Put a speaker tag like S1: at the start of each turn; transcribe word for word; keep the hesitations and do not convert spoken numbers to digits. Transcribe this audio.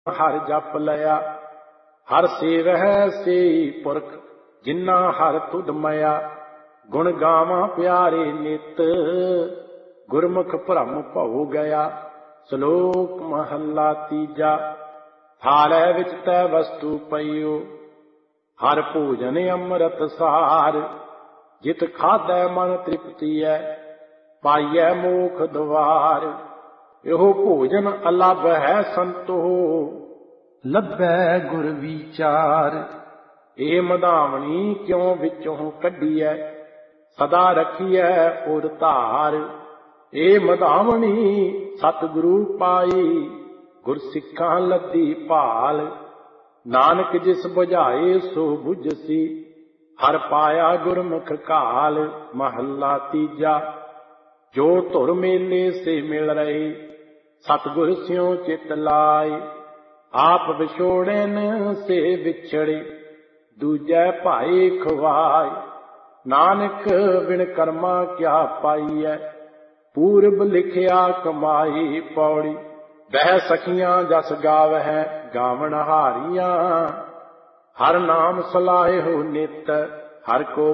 S1: हर जप लया। हर सेवह से पुरख जिन्ना हर तुध मया। गुण गावा प्यारे नित गुरमुख भ्रम भौ गया। श्लोक महला तीजा। थाले विच तै वस्तु पइयो हर भोजन अमृत सार। जित खादै मन तृप्ति है पाइयै मोख द्वार। एहो भोजन अलभ है संतो लभै गुर विचार। ए मधावनी क्यों विचों कढियै सदा रखियै उर धार। ए मधावनी सतगुरु पाई गुर सिखां लद्दी भाल। नानक जिस बुझाए सो बुझसी हर पाया गुरमुख काल। महला तीजा। जो धुर मेले से मिल रहे सतगुर स्यों चित लाए। आप विछोड़न से बिछड़े दूजै भाई खवाए। नानक बिन कर्मा क्या पाइयै पूरब लिखिया कमाई। पौड़ी। बह सखियां जस गावै गावण हारियां हर नाम सलाहे हो नित। हर को